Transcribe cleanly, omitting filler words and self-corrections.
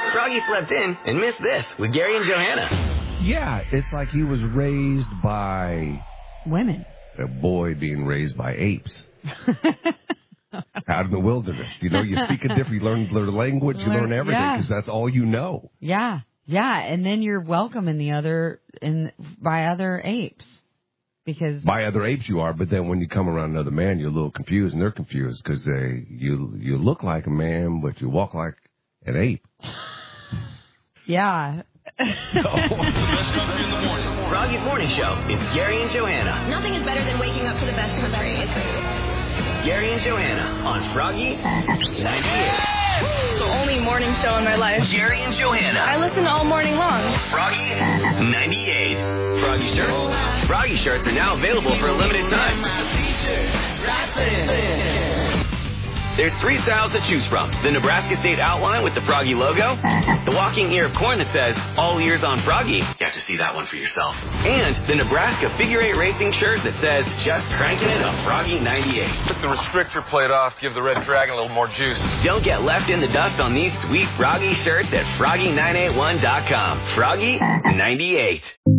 Froggy slept in and missed this with Gary and Johanna. Yeah, it's like he was raised by... women. A boy being raised by apes. Out in the wilderness. You know, you speak a different, you learn the language, you learn everything, because that's all you know. Yeah, yeah, and then you're welcome by other apes. Because by other apes you are, but then when you come around another man, you're a little confused, and they're confused because you look like a man, but you walk like an ape. Yeah. Froggy's Morning Show is Gary and Johanna. Nothing is better than waking up to the best country. Gary and Johanna on Froggy 98. The only morning show in my life. Gary and Johanna. I listen all morning long. Froggy 98. Froggy shirts. Froggy shirts are now available for a limited time. There's 3 styles to choose from. The Nebraska State outline with the Froggy logo. The walking ear of corn that says, all ears on Froggy. You have to see that one for yourself. And the Nebraska Figure 8 Racing shirt that says, just cranking it on Froggy 98. Took the restrictor plate off, give the Red Dragon a little more juice. Don't get left in the dust on these sweet Froggy shirts at Froggy981.com. Froggy 98.